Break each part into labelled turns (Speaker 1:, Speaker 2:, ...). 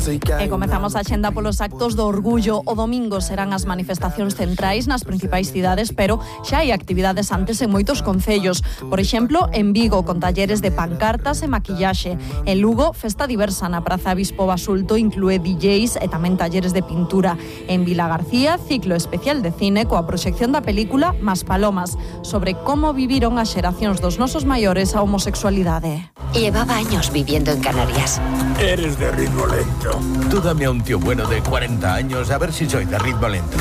Speaker 1: E comezamos a xenda polos actos do Orgullo. O domingo serán as manifestacións centrais nas principais cidades, pero xa hai actividades antes en moitos concellos. Por exemplo, en Vigo, con talleres de pancartas e maquillaxe. En Lugo, festa diversa na Praza Bispo Basulto, inclúe DJs e tamén talleres de pintura. En Vilagarcía, ciclo especial de cine coa proxección da película Más Palomas, sobre como viviron as xeracións dos nosos maiores a homosexualidade.
Speaker 2: Llevaba años viviendo en Canarias.
Speaker 3: Eres de ritmo lento.
Speaker 4: Tú dame a un tío bueno de 40 años a ver si soy de ritmo lento.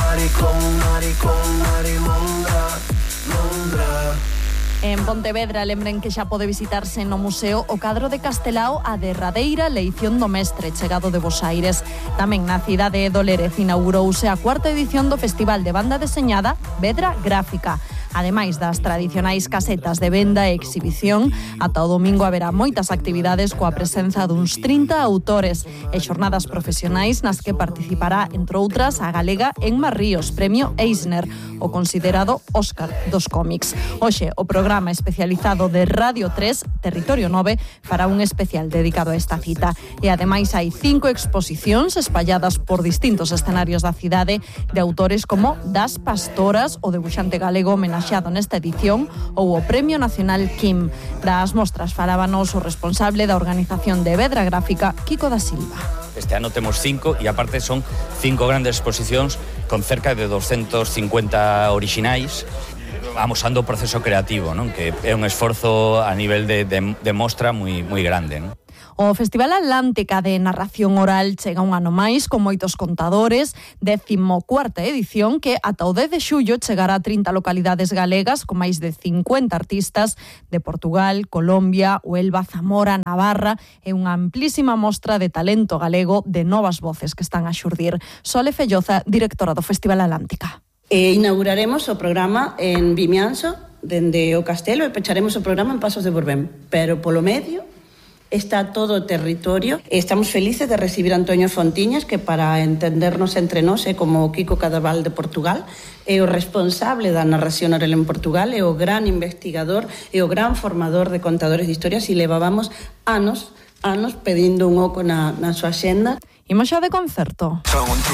Speaker 1: En Pontevedra, lembren que xa pode visitarse no museo o cadro de Castelao a derradeira leición do mestre chegado de Bos Aires. Tamén na cidade de Lérez inaugurouse a cuarta edición do Festival de Banda Deseñada Vedra Gráfica. Ademais das tradicionais casetas de venda e exhibición, ata o domingo haberá moitas actividades coa presenza duns 30 autores e xornadas profesionais nas que participará, entre outras, a galega Enma Ríos, premio Eisner, o considerado Óscar dos cómics. Hoxe, o programa especializado de Radio 3, Territorio 9, fará un especial dedicado a esta cita. E ademais hai 5 exposicións espalladas por distintos escenarios da cidade de autores como Das Pastoras, o debuxante galego homenaxeado nesta edición, ou o Premio Nacional Kim. Das mostras falábanos o responsable da organización de Vedra Gráfica, Kiko da Silva.
Speaker 5: Este ano temos 5 e aparte son 5 grandes exposicións con cerca de 250 orixinais, amosando o proceso creativo, non? Que é un esforzo a nivel de mostra moi grande, non?
Speaker 1: O Festival Atlántica de Narración Oral chega un ano máis con moitos contadores, 14ª edición que ata o 10 de xullo chegará a 30 localidades galegas con máis de 50 artistas de Portugal, Colombia, Huelva, Zamora, Navarra e unha amplísima mostra de talento galego de novas voces que están a xurdir. Sole Felloza, directora do Festival Atlántica.
Speaker 6: Inauguraremos o programa en Vimianzo, dende o Castelo, e pecharemos o programa en Pasos de Borbén, pero polo medio está todo o territorio. Estamos felices de recibir a Antonio Fontiñas, que para entendernos entre nós é como o Kiko Cadaval de Portugal, é o responsable da narración oral en Portugal, é o gran investigador, é o gran formador de contadores de historias, e levábamos anos pedindo un oco na súa axenda.
Speaker 1: Imos xa de concerto.